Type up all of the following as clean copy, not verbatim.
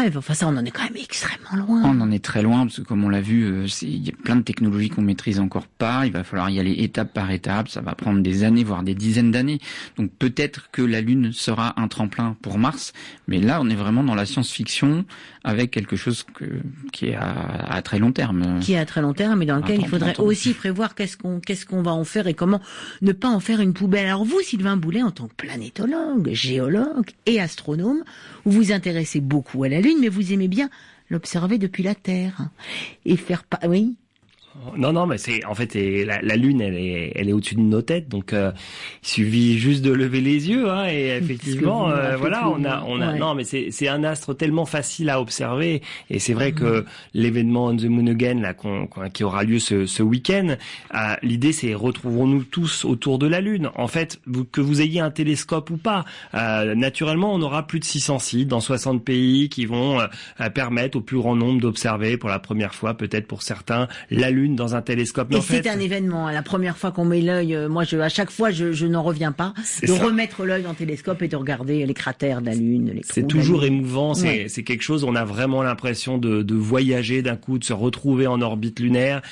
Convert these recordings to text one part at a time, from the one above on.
rêve. Enfin, ça, on en est quand même extrêmement loin. On en est très loin, parce que comme on l'a vu, il y a plein de technologies qu'on maîtrise encore pas. Il va falloir y aller étape par étape. Ça va prendre des années, voire des dizaines d'années. Donc peut-être que la Lune sera un tremplin pour Mars. Mais là, on est vraiment dans la science-fiction avec quelque chose qui est à très long terme. Qui est à très long terme, mais dans lequel il faudrait aussi prévoir qu'est-ce qu'on va en faire et comment ne pas en faire une poubelle. Alors vous, Sylvain Boulet, en tant que planétologue, géologue et astronome, vous vous intéressez beaucoup à la Lune, mais vous aimez bien l'observer depuis la Terre et faire pas. Oui. Non, mais c'est en fait la Lune, elle est au-dessus de nos têtes, donc il suffit juste de lever les yeux, hein, et effectivement, voilà, on a. Ouais. Non, mais c'est un astre tellement facile à observer, et c'est vrai que l'événement On the Moon Again là qui aura lieu ce week-end, l'idée c'est retrouvons-nous tous autour de la Lune. En fait, que vous ayez un télescope ou pas, naturellement, on aura plus de 600 sites dans 60 pays qui vont permettre au plus grand nombre d'observer pour la première fois, peut-être pour certains, la Lune dans un télescope. Mais et c'est un événement. La première fois qu'on met l'œil, moi, à chaque fois, je n'en reviens pas de remettre l'œil dans le télescope et de regarder les crater de la Lune. Les c'est toujours émouvant. C'est quelque chose. On a vraiment l'impression de voyager d'un coup, de se retrouver en orbite lunaire,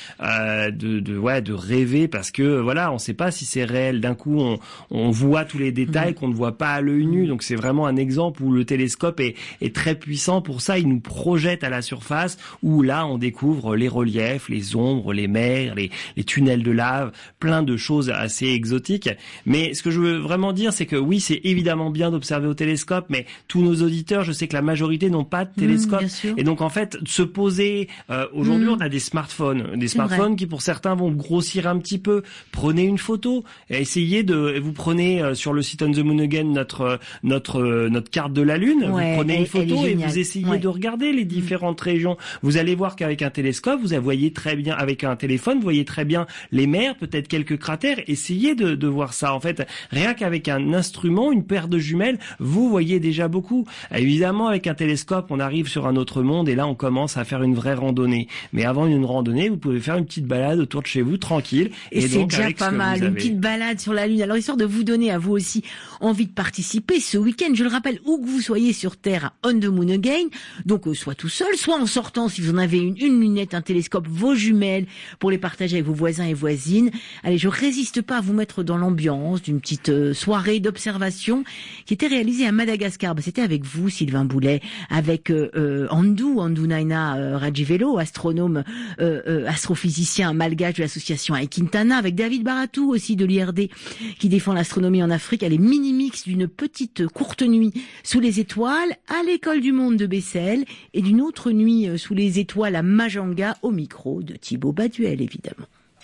de rêver parce que voilà, on ne sait pas si c'est réel. D'un coup, on voit tous les détails qu'on ne voit pas à l'œil nu. Donc c'est vraiment un exemple où le télescope est très puissant. Pour ça, il nous projette à la surface où là, on découvre les reliefs, les ombres, les mers, les tunnels de lave, plein de choses assez exotiques. Mais ce que je veux vraiment dire, c'est que oui, c'est évidemment bien d'observer au télescope, mais tous nos auditeurs, je sais que la majorité n'ont pas de télescope. Et donc, en fait, se poser, aujourd'hui, on a des smartphones. Des smartphones qui, pour certains, vont grossir un petit peu. Prenez une photo. Vous prenez sur le site On the Moon Again notre carte de la Lune. Vous prenez une photo et vous essayez de regarder les différentes régions. Vous allez voir qu'avec un télescope, vous voyez très bien, avec un téléphone, vous voyez très bien les mers, peut-être quelques cratères. Essayez de voir ça. En fait, rien qu'avec un instrument, une paire de jumelles, vous voyez déjà beaucoup. Évidemment, avec un télescope, on arrive sur un autre monde et là, on commence à faire une vraie randonnée. Mais avant une randonnée, vous pouvez faire une petite balade autour de chez vous, tranquille. Et c'est donc, déjà pas mal, une petite balade sur la Lune. Alors, histoire de vous donner à vous aussi envie de participer ce week-end, je le rappelle, où que vous soyez sur Terre, à On the Moon Again, donc soit tout seul, soit en sortant, si vous en avez une lunette, un télescope, vos jumelles, pour les partager avec vos voisins et voisines. Allez, je résiste pas à vous mettre dans l'ambiance d'une petite soirée d'observation qui était réalisée à Madagascar. C'était avec vous, Sylvain Boulet, avec Andou Naina Rajivelo, astronome, astrophysicien malgache de l'association Aikintana, avec David Baratou aussi de l'IRD qui défend l'astronomie en Afrique. Elle est mini-mix d'une petite courte nuit sous les étoiles à l'école du monde de Bessel et d'une autre nuit sous les étoiles à Majanga au micro de Thibaut Baduel, évidemment.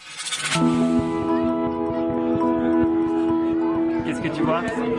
Qu'est-ce que tu vois?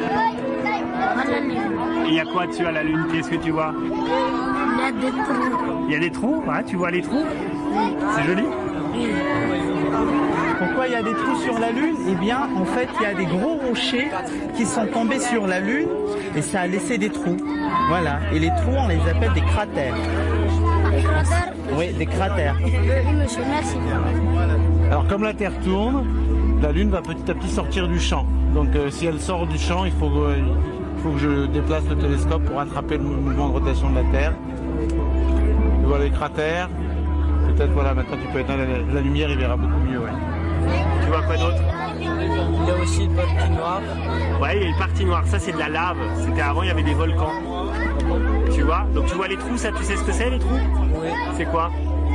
Il y a quoi dessus à la Lune? Qu'est-ce que tu vois? Il y a des trous. Il y a des trous? Ouais, tu vois les trous? C'est joli? Pourquoi il y a des trous sur la Lune? Eh bien, en fait, il y a des gros rochers qui sont tombés sur la Lune et ça a laissé des trous. Voilà. Et les trous, on les appelle des cratères. Des cratères? Oui, des cratères. Oui, monsieur, merci. Alors, comme la Terre tourne, la Lune va petit à petit sortir du champ. Donc, si elle sort du champ, il faut que je déplace le télescope pour attraper le mouvement de rotation de la Terre. Tu vois les cratères. Peut-être, voilà, maintenant tu peux éteindre la lumière, il verra beaucoup mieux, ouais. Tu vois quoi d'autre? Il y a aussi une partie noire. Ouais, il y a une partie noire. Ça, c'est de la lave. C'était avant, il y avait des volcans. Tu vois? Donc, tu vois les trous, ça, tu sais ce que c'est, les trous? Oui. C'est quoi?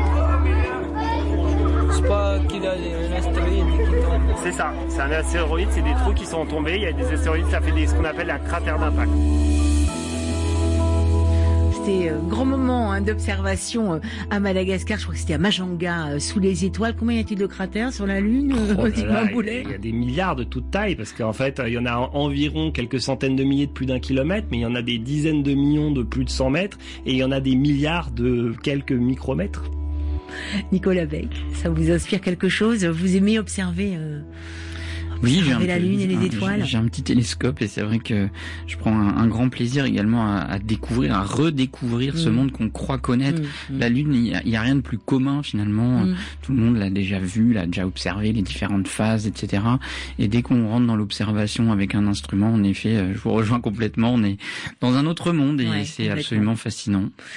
C'est pas qu'il y a un astéroïde qui tombe. C'est ça. C'est un astéroïde, c'est des trous qui sont tombés. Il y a des astéroïdes, ça fait ce qu'on appelle un cratère d'impact. C'était un grand moment d'observation à Madagascar. Je crois que c'était à Majanga, sous les étoiles. Combien y a-t-il de cratères sur la Lune? Il y a des milliards de toutes tailles, parce qu'en fait, il y en a environ quelques centaines de milliers de plus d'1 kilomètre, mais il y en a des dizaines de millions de plus de 100 mètres, et il y en a des milliards de quelques micromètres. Nicolas Beck, ça vous inspire quelque chose? Vous aimez observer Oui, la Lune et les étoiles. J'ai un petit télescope et c'est vrai que je prends un grand plaisir également à découvrir, à redécouvrir ce monde qu'on croit connaître. La Lune, il y a rien de plus commun finalement. Tout le monde l'a déjà vu, l'a déjà observé, les différentes phases, etc. Et dès qu'on rentre dans l'observation avec un instrument, en effet, je vous rejoins complètement, on est dans un autre monde et c'est absolument fascinant.